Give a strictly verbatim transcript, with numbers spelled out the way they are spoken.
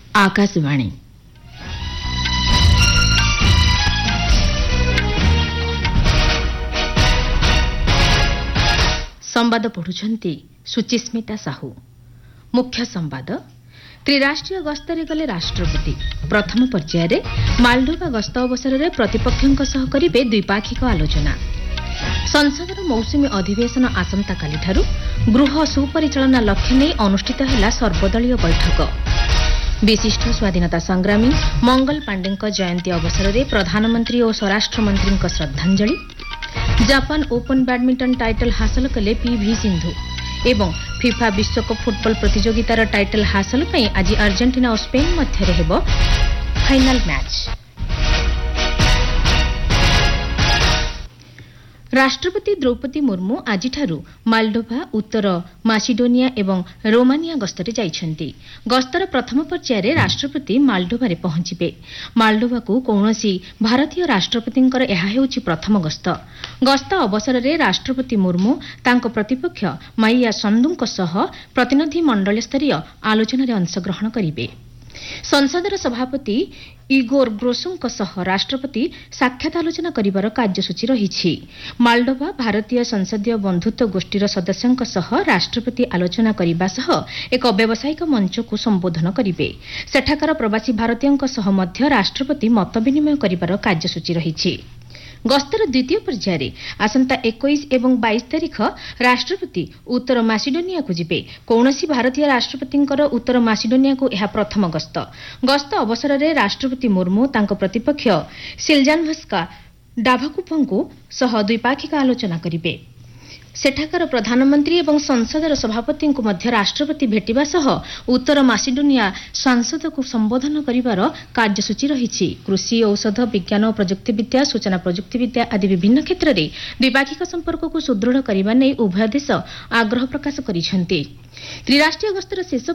आकाशवाणी संवाद पढ़ुछंती सुचिस्मिता साहू। मुख्य संवाद त्रिराष्ट्रीय गस्तरे गले राष्ट्रपति प्रथम पर्यायर मालडोवा गस्त अवसर में प्रतिपक्षों सह करिबे द्विपाक्षिक आलोचना। संसदर मौसुमी अधिवेशन आसंता कालिठारु गृह सुपरिचालना लक्ष्य नहीं अनुष्ठित है सर्वदलीय बैठक। विशिष्ट स्वाधीनता संग्रामी मंगल पांडे जयंती अवसर में प्रधानमंत्री और स्वराष्ट्र मंत्री श्रद्धांजलि। जापान ओपन बैडमिंटन टाइटल हासिल कले पीवी सिंधु एवं फिफा विश्वकप फुटबॉल प्रतियोगितार टाइटल हासिल पई आज अर्जेंटीना और स्पेन मध्य हेबो फाइनल मैच। राष्ट्रपति द्रौपदी मुर्मू आजिठारु मालडोभा उत्तर मासिडोनिया एवं रोमानिया गस्तरे जाइछन्ती। गस्तर प्रथम पर्यायर राष्ट्रपति मालडोभारे पहुंचिबे। मालडोभाकु कौनसी भारतीय राष्ट्रपतिंकर एहा हेउछि प्रथम गस्त। गस्त अवसर में राष्ट्रपति मुर्मू तांको प्रतिपक्ष माइया संदुंक सह प्रतिनिधि मंडल स्तरीय आलोचना रे अंशग्रहण करिबे। संसदर सभापति इगोर ग्रोसोंक सह राष्ट्रपति साक्षात आलोचना करिबार कार्यसूची रहिछि। मालडोभा भारतीय संसदीय बंधुत्व गोष्ठीर सदस्यंक सह राष्ट्रपति आलोचना करिबा सह एक व्यावसायिक मंच को संबोधन करिबे। सेठाकार प्रवासी भारतीयंक सह मध्य राष्ट्रपति मत विनिमय करिबार कार्यसूची रहिछि। गस्तर द्वितीय पर्यायर आसंता इक्कीस एवं बाईस तारीख राष्ट्रपति उत्तर मासिडोनिया को जिबे। कौनसी भारतीय राष्ट्रपतिंकर उत्तर मासिडोनिया को यह प्रथम गस्त। गस्त अवसर में राष्ट्रपति मुर्मू तांको प्रतिपक्ष सिलजानभस्का डाभाकुपंकु सह द्विपाक्षिक आलोचना करिबे। सेठाकार प्रधानमंत्री एवं संसदर सभापति को मध्य राष्ट्रपति भेटिबा सह उत्तर मासिडोनिया सांसद को संबोधन करिबार कार्यसूची रहिछि। कृषि औषध विज्ञान और प्रजुक्तिविद्या सूचना प्रजुक्तिविद्या आदि विभिन्न क्षेत्र में द्विपाक्षिक संपर्क को सुदृढ़ करने उभय देश आग्रह प्रकाश करिसेंति। त्रिराष्ट्रीय गस्तर शेष